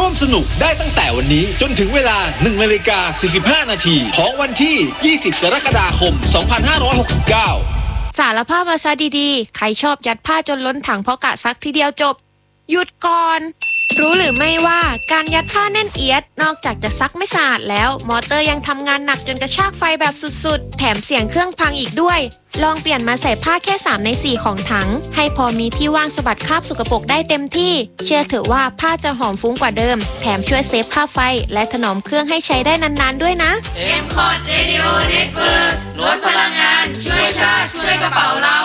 ร่วมสนุกได้ตั้งแต่วันนี้จนถึงเวลา 1:45 นาทีของวันที่ 20 กรกฎาคม 2569 สารภาพภาษาดีๆใครชอบยัดผ้าจนล้นถังเพราะกะซักทีเดียวจบหยุดก่อนรู้หรือไม่ว่าการยัดผ้าแน่นเอียดนอกจากจะซักไม่สะอาดแล้วมอเตอร์ยังทำงานหนักจนกระชากไฟแบบสุดๆแถมเสียงเครื่องพังอีกด้วยลองเปลี่ยนมาใส่ผ้าแค่3 ใน 4ของถังให้พอมีที่ว่างสะบัดคราบสกปรกได้เต็มที่เชื่อเถอะว่าผ้าจะหอมฟุ้งกว่าเดิมแถมช่วยเซฟค่าไฟและถนอมเครื่องให้ใช้ได้นานๆด้วยนะ M-Cot Radio Network ลดพลังงานช่วยชาติช่วยกระเป๋าเรา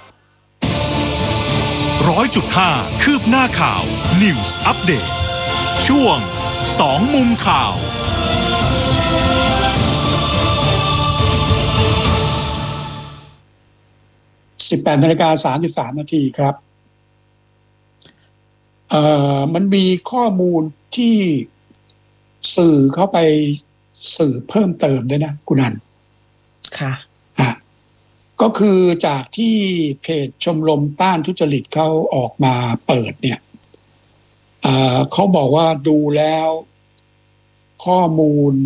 100.5 คืบหน้าข่าว News Update ช่วง2มุมข่าว 18:33 นาทีครับมันมีข้อมูลที่สื่อเข้าไปสื่อเพิ่มเติมด้วยนะคุณอันค่ะก็คือจากที่เพจชมรมต้านทุจริตเขาออกมาเปิดเนี่ยเขาบอกว่าดูแล้วข้อมูล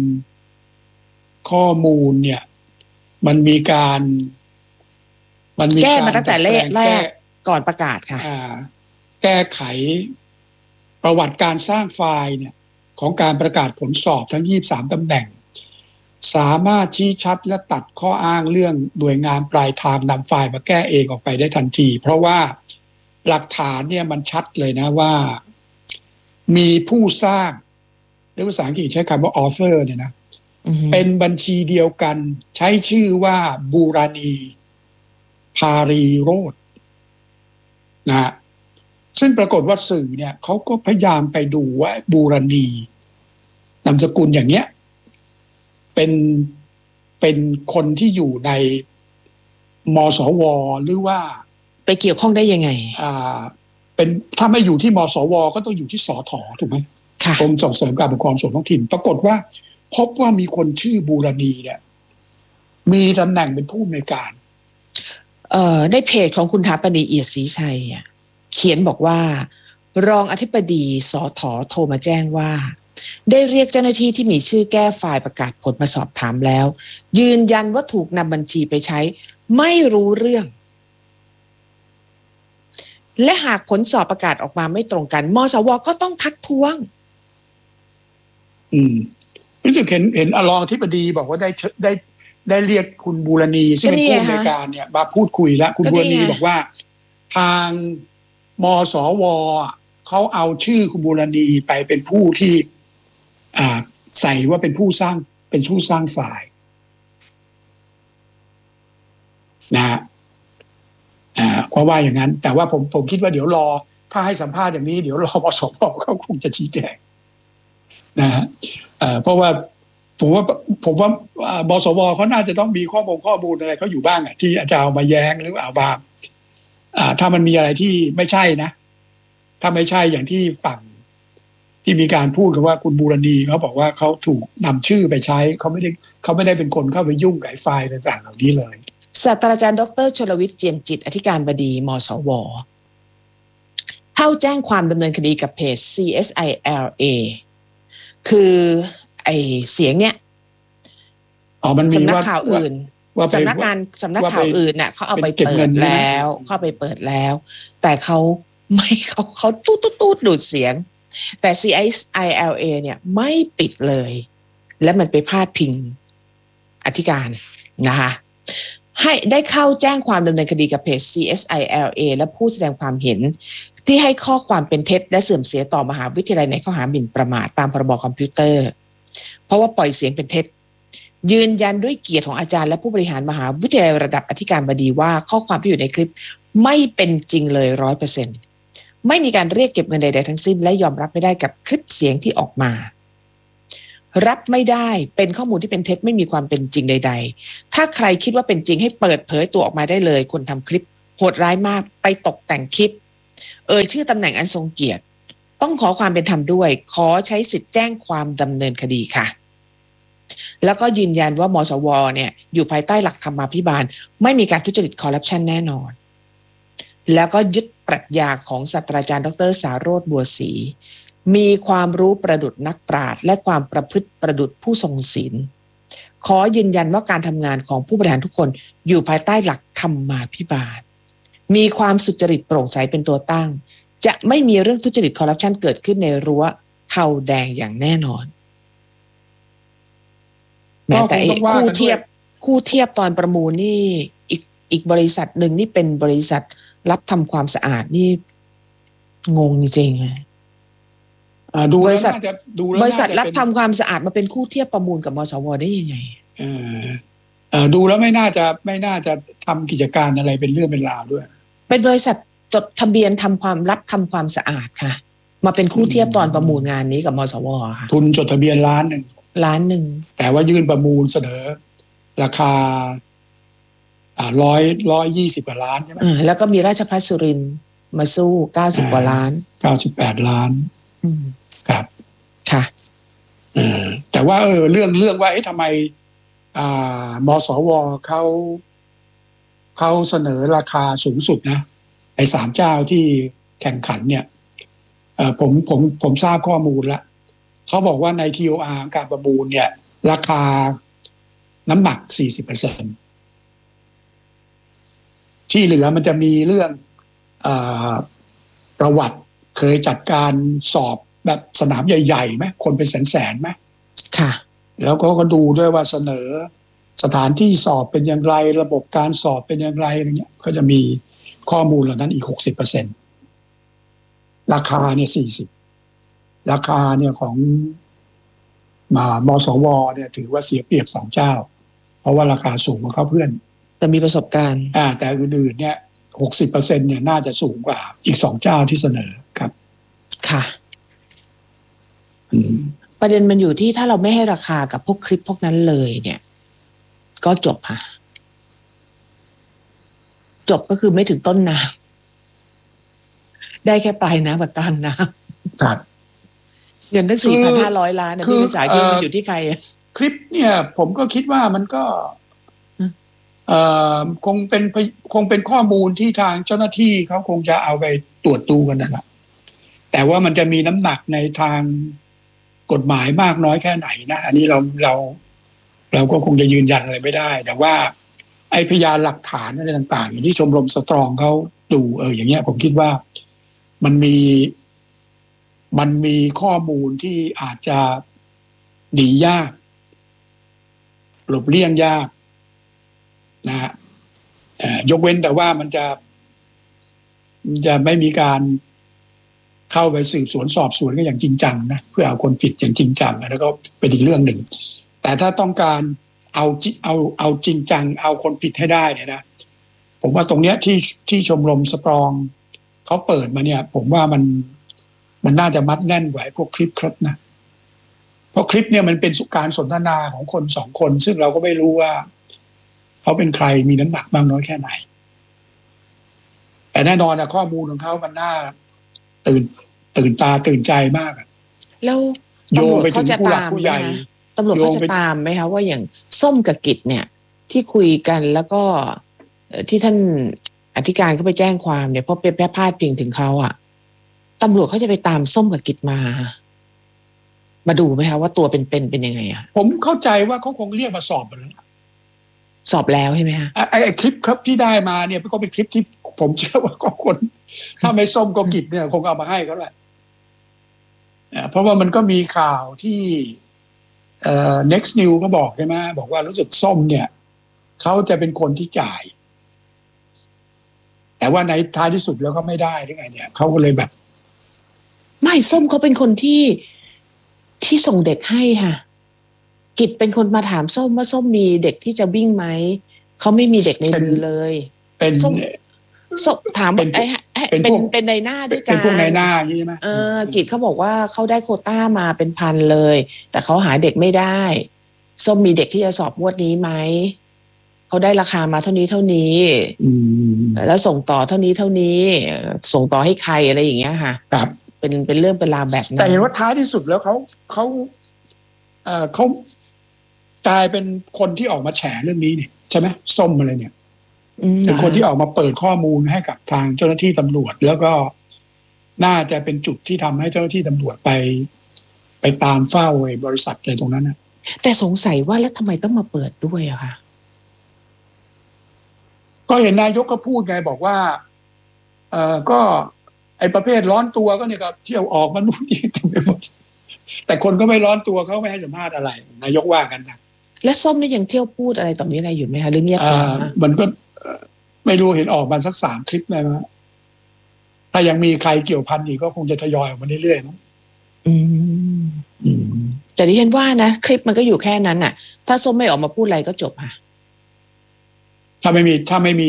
เนี่ยมันมีการแก้มาตั้งแต่แรกก่อนประกาศค่ะแก้ไขประวัติการสร้างไฟล์เนี่ยของการประกาศผลสอบทั้ง23ตำแหน่งสามารถชี้ชัดและตัดข้ออ้างเรื่องหน่วยงานปลายทางนำไฟล์มาแก้เองออกไปได้ทันทีเพราะว่าหลักฐานเนี่ยมันชัดเลยนะว่ามีผู้สร้างหรือภาษาอังกฤษใช้คำว่า author เนี่ยนะเป็นบัญชีเดียวกันใช้ชื่อว่าบูรานีพารีโรจน์นะซึ่งปรากฏว่าสื่อเนี่ยเขาก็พยายามไปดูว่าบูรานีนามสกุลอย่างเงี้ยเป็นคนที่อยู่ในมสวหรือว่าไปเกี่ยวข้องได้ยังไงเป็นถ้าไม่อยู่ที่มสวก็ต้องอยู่ที่สทถูกไหมกรมส่งเสริมการปกครองส่วนท้องถิ่นปรากฏว่าพบว่ามีคนชื่อบูรานีเนี่ยมีตำแหน่งเป็นผู้อำนวยการในเพจของคุณถาปณีเอียดศรีชัยเขียนบอกว่ารองอธิบดีสท.โทรมาแจ้งว่าได้เรียกเจ้าหน้าที่ที่มีชื่อแก้ไฟล์ประกาศผลมาสอบถามแล้วยืนยันว่าถูกนำบัญชีไปใช้ไม่รู้เรื่องและหากผลสอบประกาศออกมาไม่ตรงกันมสวก็ต้องทักท้วงรู้สึกเห็นรองอธิบดีบอกว่าได้เรียกคุณบูรณีซึ่งเป็นผู้อำนวยการเนี่ยมาพูดคุยแล้วคุณบูรณีบอกว่าทางมสวเขาเอาชื่อคุณบูรณีไปเป็นผู้ที่ใส่ว่าเป็นผู้สร้างไฟล์นะเพราะว่าอย่างนั้นแต่ว่าผมคิดว่าเดี๋ยวรอถ้าให้สัมภาษณ์อย่างนี้เดี๋ยวรอมสวเขาคงจะชี้แจงนะเพราะว่าผมว่ามสวเขาน่าจะต้องมีข้อมูลอะไรเขาอยู่บ้างที่อาจารย์เอามาแย้งหรือเอามาถ้ามันมีอะไรที่ไม่ใช่นะถ้าไม่ใช่อย่างที่ฝั่งที่มีการพูดกันว่าคุณบูรณีเขาบอกว่าเขาถูกนำชื่อไปใช้เขาไม่ได้เป็นคนเข้าไปยุ่งกับไฟล์ต่างๆเหล่านี้เลยศาสตราจารย์ดร.ชลวิทย์เจียนจิตอธิการบดีมสวเข้าแจ้งความดำเนินคดีกับเพจ CSILA คือไอเสียงเนี้ยมันมีสำนักข่าวอื่นสำนักข่าวอื่นน่ะเขาเอาไปเปิดแล้วแต่เขาไม่เขาตูดดูดเสียงแต่ CSILA เนี่ยไม่ปิดเลยและมันไปพาดพิงอธิการนะคะให้ได้เข้าแจ้งความดำเนินคดีกับเพจ CSILA และผู้แสดงความเห็นที่ให้ข้อความเป็นเท็จและเสื่อมเสียต่อมหาวิทยาลัยในข้อหาหมิ่นประมาทตามพรบคอมพิวเตอร์เพราะว่าปล่อยเสียงเป็นเท็จยืนยันด้วยเกียรติของอาจารย์และผู้บริหารมหาวิทยาลัยระดับอธิการบดีว่าข้อความที่อยู่ในคลิปไม่เป็นจริงเลย 100% ไม่มีการเรียกเก็บเงินใดๆทั้งสิ้นและยอมรับไม่ได้กับคลิปเสียงที่ออกมารับไม่ได้เป็นข้อมูลที่เป็นเท็จไม่มีความเป็นจริงใดๆถ้าใครคิดว่าเป็นจริงให้เปิดเผยตัวออกมาได้เลยคนทำคลิปโหดร้ายมากไปตกแต่งคลิปชื่อตำแหน่งอันทรงเกียรติต้องขอความเป็นธรรมด้วยขอใช้สิทธิ์แจ้งความดำเนินคดีค่ะแล้วก็ยืนยันว่ามสวเนี่ยอยู่ภายใต้หลักธรรมาภิบาลไม่มีการทุจริตคอร์รัปชันแน่นอนแล้วก็ยึดปรัชญาของศาสตราจารย์ดร.สาโรจน์บัวศรีมีความรู้ประดุจนักปราชญ์และความประพฤติประดุจผู้ทรงศีลขอยืนยันว่าการทำงานของผู้บริหารทุกคนอยู่ภายใต้หลักธรรมาภิบาลมีความสุจริตโปร่งใสเป็นตัวตั้งจะไม่มีเรื่องทุจริตคอร์รัปชันเกิดขึ้นในรั้วเทาแดงอย่างแน่นอนแม้แต่คู่เทียบตอนประมูลนี่อีกบริษัทหนึ่งนี่เป็นบริษัทรับทำความสะอาดนี่งงจริงๆบริษัทรับทำความสะอาดมาเป็นคู่เทียบประมูลกับมสวได้ยังไงดูแล้วไม่น่าจะทำกิจการอะไรเป็นเรื่องเป็นราวด้วยเป็นบริษัทจดทะเบียนทำความสะอาดค่ะมาเป็นคู่เทียบตอนประมูลงานนี้กับมสวค่ะทุนจดทะเบียนล้านหนึ่งแต่ว่ายื่นประมูลเสนอราคา120 กว่าล้านใช่ไหมแล้วก็มีราชภัฏสุรินทร์มาสู้90 กว่าล้าน 98 ล้านครับค่ะแต่ว่าเรื่องว่าทำไมมสวเขาเสนอราคาสูงสุดนะไอ้3เจ้าที่แข่งขันเนี่ยผมทราบข้อมูลแล้วเขาบอกว่าใน TOR การประมูลเนี่ยราคาน้ำหนัก 40% ที่เหลือมันจะมีเรื่องประวัติเคยจัดการสอบแบบสนามใหญ่ๆไหมคนเป็นแสนๆไหมค่ะแล้วก็ดูด้วยว่าเสนอสถานที่สอบเป็นอย่างไรระบบการสอบเป็นอย่างไรอะไรเงี้ยก็จะมีข้อมูลเหล่านั้นอีก 60% ราคาเนี่ย40ราคาเนี่ยของมสวเนี่ยถือว่าเสียเปรียบ2เจ้าเพราะว่าราคาสูงกว่าเขาเพื่อนแต่มีประสบการณ์แต่อื่นๆเนี่ย 60% เนี่ยน่าจะสูงกว่าอีก2เจ้าที่เสนอครับค่ะประเด็นมันอยู่ที่ถ้าเราไม่ให้ราคากับพวกคลิปพวกนั้นเลยเนี่ยก็จบค่ะจบก็คือไม่ถึงต้นน้ำได้แค่ปลายน้ำกับกลางน้ำครับเงินตั้ง 4,500 ล้านนะพี่จ่ายเงินมันอยู่ที่ใครคลิปเนี่ยผมก็คิดว่ามันก็คงเป็นข้อมูลที่ทางเจ้าหน้าที่เขาคงจะเอาไปตรวจดูกันนั่นแหละแต่ว่ามันจะมีน้ำหนักในทางกฎหมายมากน้อยแค่ไหนนะอันนี้เราก็คงจะยืนยันอะไรไม่ได้แต่ว่าไอ้พยานหลักฐานอะไรต่างๆอย่างที่ชมรมสตรองเขาดูอย่างเงี้ยผมคิดว่ามันมีข้อมูลที่อาจจะหนียากหลบเลี่ยงยากนะฮะยกเว้นแต่ว่ามันจะไม่มีการเข้าไปสืบสวนสอบสวนก็อย่างจริงจังนะเพื่อเอาคนผิดอย่างจริงจังแล้วก็เป็นอีกเรื่องหนึ่งแต่ถ้าต้องการเอาจริงจังเอาคนผิดให้ได้เนี่ยนะผมว่าตรงเนี้ยที่ชมรมสตรองเขาเปิดมาเนี่ยผมว่ามันน่าจะมัดแน่นกว่าพวกคลิปครับนะเพราะคลิปเนี่ยมันเป็นการสนทนาของคน2 คนซึ่งเราก็ไม่รู้ว่าเขาเป็นใครมีน้ำหนักมากน้อยแค่ไหนแต่แน่นอนนะข้อมูลของเขามันน่าตื่นตาตื่นใจมากแล้วตำรวจเขาจะตามไหมตำรวจเขาจะตามไหมคะว่าอย่างส้มกับกิจเนี่ยที่คุยกันแล้วก็ที่ท่านอธิการเขาไปแจ้งความเนี่ยเพราะเป็นแพร่พาดพิงถึงเขาอ่ะตำรวจเขาจะไปตามส้มกับกิจมาดูไหมคะว่าตัวเป็นยังไงอ่ะผมเข้าใจว่าเขาคงเรียกมาสอบแล้วสอบแล้วใช่ไหมคะไอ้คลิปครับที่ได้มาเนี่ยก็เป็นคลิปที่ผมเชื่อว่าก็คนถ้าไม่ส้มก็กิจเนี่ยคงเอามาให้เขาแหละเพราะว่ามันก็มีข่าวที่next new ก็บอกใช่ไหมบอกว่ารู้สึกส้มเนี่ยเขาจะเป็นคนที่จ่ายแต่ว่าในท้ายที่สุดแล้วก็ไม่ได้หรือไงเนี่ยเขาก็เลยแบบไม่ส้มเขาเป็นคนที่ส่งเด็กให้ค่ะกิจเป็นคนมาถามส้มว่าส้มมีเด็กที่จะวิ่งไหมเขาไม่มีเด็กในมือเลยเป็นส้มถามเป็นในหน้าด้วยกันเป็นพวกในหน้าใช่ไหมกิจเขาบอกว่าเขาได้โควต้ามาเป็นพันเลยแต่เขาหาเด็กไม่ได้ส้มมีเด็กที่จะสอบงวดนี้ไหมเขาได้ราคามาเท่านี้แล้วส่งต่อเท่านี้ส่งต่อให้ใครอะไรอย่างเงี้ยค่ะครับเป็นเรื่องเป็นราวแบบนั้นแต่เห็นว่าท้ายที่สุดแล้วเขากลายเป็นคนที่ออกมาแฉเรื่องนี้เนี่ยใช่ไหมส้มอะไรเนี่ยเป็นคนที่ออกมาเปิดข้อมูลให้กับทางเจ้าหน้าที่ตำรวจแล้วก็น่าจะเป็นจุดที่ทำให้เจ้าหน้าที่ตำรวจไปตามเฝ้าบริษัทอะไรตรงนั้นนะแต่สงสัยว่าแล้วทำไมต้องมาเปิดด้วยอะคะก็เห็นนายกก็พูดไงบอกว่าก็ไอ้ประเภทร้อนตัวก็เนี่ยก็เที่ยวออกมานู่นนี่เต็มไปหมดแต่คนก็ไม่ร้อนตัวเขาไม่ให้สัมภาษณ์อะไรนายกว่ากันนะและส้มนี่ยังเที่ยวพูดอะไรต่อนี้อะไรอยู่ไหมคะหรือเงียบมันก็ไม่รู้เห็นออกมาสัก3 คลิปเลยนะถ้ายังมีใครเกี่ยวพันอีกก็คงจะทยอยออกมาเรื่อยๆนะแต่ที่ฉันว่านะคลิปมันก็อยู่แค่นั้นน่ะถ้าส้มไม่ออกมาพูดอะไรก็จบค่ะถ้าไม่มี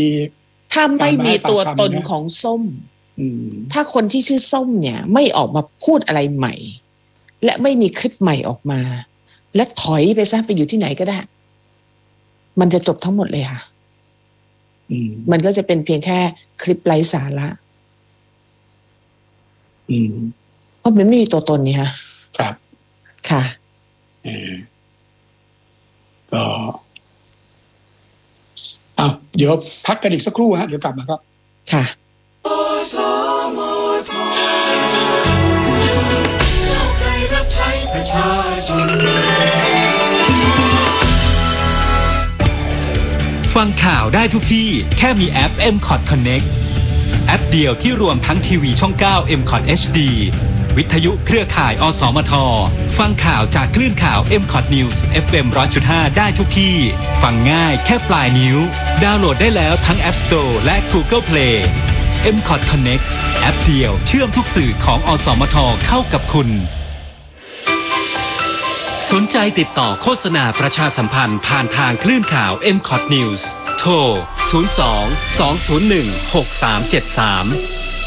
ตัวตนของส้มถ้าคนที่ชื่อส้มเนี่ยไม่ออกมาพูดอะไรใหม่และไม่มีคลิปใหม่ออกมาและถอยไปซะไปอยู่ที่ไหนก็ได้มันจะจบทั้งหมดเลยค่ะมันก็จะเป็นเพียงแค่คลิปไร้สาระเพราะมันไม่มีตัวตนนี่ค่ะครับค่ะก็เดี๋ยวพักกันอีกสักครู่ฮะเดี๋ยวกลับมาครับค่ะฟังข่าวได้ทุกที่แค่มีแอป MCOT Connect แอปเดียวที่รวมทั้งทีวีช่อง 9 MCOT HD วิทยุเครือข่ายอสมทฟังข่าวจากคลื่นข่าว MCOT News FM 100.5 ได้ทุกที่ฟังง่ายแค่ปลายนิ้วดาวน์โหลดได้แล้วทั้ง App Store และ Google Play MCOT Connect แอปเดียวเชื่อมทุกสื่อของอสมทเข้ากับคุณสนใจติดต่อโฆษณาประชาสัมพันธ์ผ่านทางคลื่นข่าว MCOT News โทร 02 201 6373